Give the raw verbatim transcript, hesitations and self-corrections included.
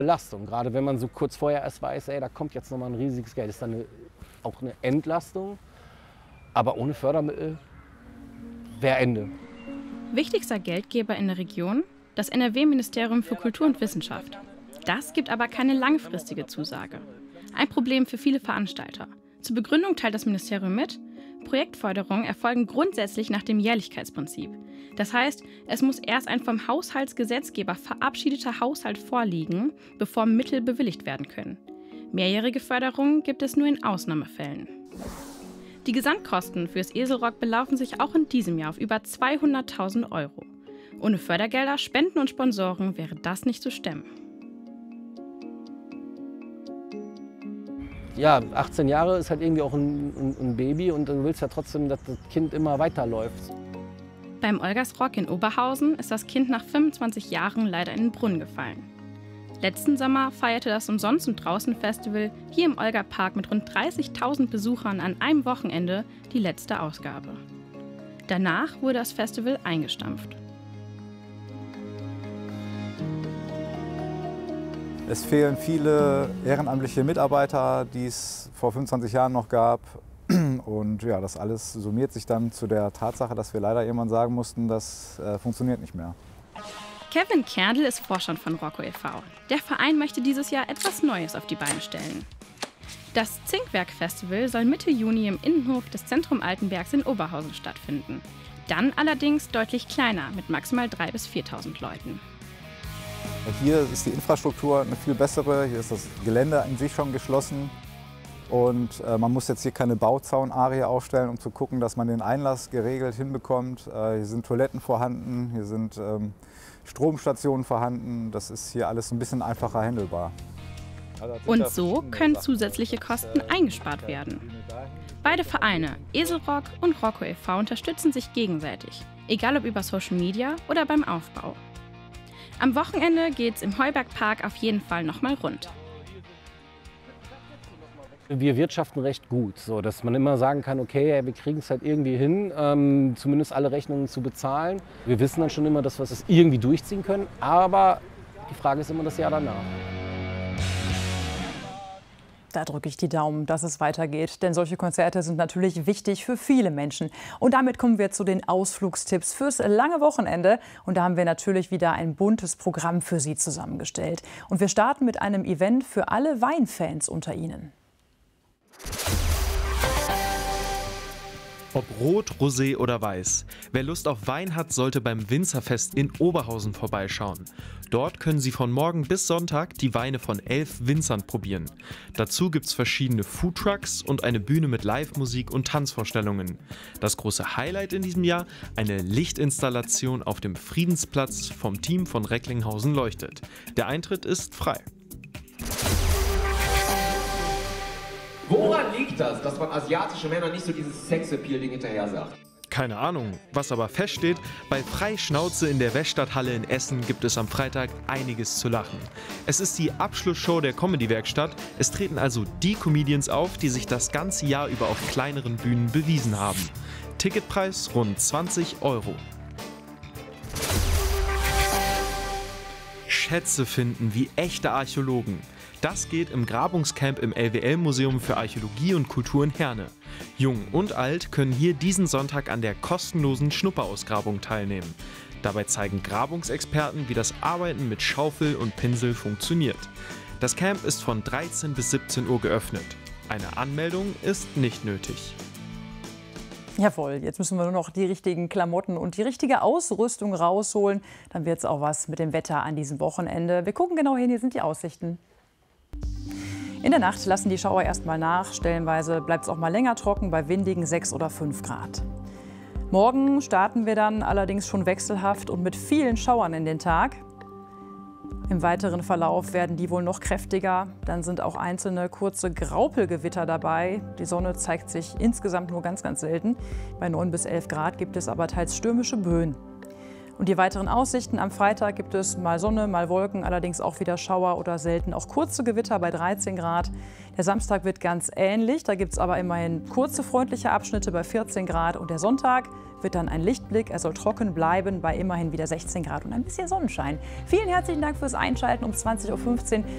Belastung. Gerade wenn man so kurz vorher erst weiß, ey, da kommt jetzt nochmal ein riesiges Geld. Das ist dann eine, auch eine Entlastung. Aber ohne Fördermittel wäre Ende. Wichtigster Geldgeber in der Region? Das N R W-Ministerium für Kultur und Wissenschaft. Das gibt aber keine langfristige Zusage. Ein Problem für viele Veranstalter. Zur Begründung teilt das Ministerium mit, Projektförderungen erfolgen grundsätzlich nach dem Jährlichkeitsprinzip. Das heißt, es muss erst ein vom Haushaltsgesetzgeber verabschiedeter Haushalt vorliegen, bevor Mittel bewilligt werden können. Mehrjährige Förderungen gibt es nur in Ausnahmefällen. Die Gesamtkosten fürs Eselrock belaufen sich auch in diesem Jahr auf über zweihunderttausend Euro. Ohne Fördergelder, Spenden und Sponsoren wäre das nicht zu stemmen. Ja, achtzehn Jahre ist halt irgendwie auch ein, ein, ein Baby und du willst ja trotzdem, dass das Kind immer weiterläuft. Beim Olgersrock in Oberhausen ist das Kind nach fünfundzwanzig Jahren leider in den Brunnen gefallen. Letzten Sommer feierte das Umsonst- und Draußen-Festival hier im Olga-Park mit rund dreißigtausend Besuchern an einem Wochenende die letzte Ausgabe. Danach wurde das Festival eingestampft. Es fehlen viele ehrenamtliche Mitarbeiter, die es vor fünfundzwanzig Jahren noch gab. Und ja, das alles summiert sich dann zu der Tatsache, dass wir leider irgendwann sagen mussten, das äh, funktioniert nicht mehr. Kevin Kerndl ist Vorstand von Rocco e V Der Verein möchte dieses Jahr etwas Neues auf die Beine stellen. Das Zinkwerk-Festival soll Mitte Juni im Innenhof des Zentrum Altenbergs in Oberhausen stattfinden. Dann allerdings deutlich kleiner, mit maximal dreitausend bis viertausend Leuten. Hier ist die Infrastruktur eine viel bessere, hier ist das Gelände in sich schon geschlossen. Und äh, man muss jetzt hier keine Bauzaunarie aufstellen, um zu gucken, dass man den Einlass geregelt hinbekommt. Äh, hier sind Toiletten vorhanden, hier sind ähm, Stromstationen vorhanden. Das ist hier alles ein bisschen einfacher handelbar. Und so können zusätzliche Kosten eingespart werden. Beide Vereine, Eselrock und Rocco e V, unterstützen sich gegenseitig. Egal ob über Social Media oder beim Aufbau. Am Wochenende geht's im Heubergpark auf jeden Fall nochmal rund. Wir wirtschaften recht gut, so dass man immer sagen kann, okay, wir kriegen es halt irgendwie hin, ähm, zumindest alle Rechnungen zu bezahlen. Wir wissen dann schon immer, dass wir es irgendwie durchziehen können, aber die Frage ist immer das Jahr danach. Da drücke ich die Daumen, dass es weitergeht, denn solche Konzerte sind natürlich wichtig für viele Menschen. Und damit kommen wir zu den Ausflugstipps fürs lange Wochenende. Und da haben wir natürlich wieder ein buntes Programm für Sie zusammengestellt. Und wir starten mit einem Event für alle Weinfans unter Ihnen. Ob rot, rosé oder weiß. Wer Lust auf Wein hat, sollte beim Winzerfest in Oberhausen vorbeischauen. Dort können Sie von morgen bis Sonntag die Weine von elf Winzern probieren. Dazu gibt's verschiedene Foodtrucks und eine Bühne mit Live-Musik und Tanzvorstellungen. Das große Highlight in diesem Jahr: eine Lichtinstallation auf dem Friedensplatz vom Team von Recklinghausen leuchtet. Der Eintritt ist frei. Woran liegt das, dass man asiatische Männer nicht so dieses Sexappeal-Ding hinterher sagt? Keine Ahnung. Was aber feststeht: bei Freischnauze in der Weststadthalle in Essen gibt es am Freitag einiges zu lachen. Es ist die Abschlussshow der Comedy-Werkstatt. Es treten also die Comedians auf, die sich das ganze Jahr über auf kleineren Bühnen bewiesen haben. Ticketpreis rund zwanzig Euro. Schätze finden wie echte Archäologen. Das geht im Grabungscamp im L W L-Museum für Archäologie und Kultur in Herne. Jung und alt können hier diesen Sonntag an der kostenlosen Schnupperausgrabung teilnehmen. Dabei zeigen Grabungsexperten, wie das Arbeiten mit Schaufel und Pinsel funktioniert. Das Camp ist von dreizehn bis siebzehn Uhr geöffnet. Eine Anmeldung ist nicht nötig. Jawohl, jetzt müssen wir nur noch die richtigen Klamotten und die richtige Ausrüstung rausholen. Dann wird es auch was mit dem Wetter an diesem Wochenende. Wir gucken genau hin, hier sind die Aussichten. In der Nacht lassen die Schauer erstmal nach. Stellenweise bleibt es auch mal länger trocken bei windigen sechs oder fünf Grad. Morgen starten wir dann allerdings schon wechselhaft und mit vielen Schauern in den Tag. Im weiteren Verlauf werden die wohl noch kräftiger. Dann sind auch einzelne kurze Graupelgewitter dabei. Die Sonne zeigt sich insgesamt nur ganz, ganz selten. Bei neun bis elf Grad gibt es aber teils stürmische Böen. Und die weiteren Aussichten: am Freitag gibt es mal Sonne, mal Wolken, allerdings auch wieder Schauer oder selten auch kurze Gewitter bei dreizehn Grad. Der Samstag wird ganz ähnlich, da gibt es aber immerhin kurze freundliche Abschnitte bei vierzehn Grad. Und der Sonntag wird dann ein Lichtblick, er soll trocken bleiben bei immerhin wieder sechzehn Grad und ein bisschen Sonnenschein. Vielen herzlichen Dank fürs Einschalten. Um zwanzig Uhr fünfzehn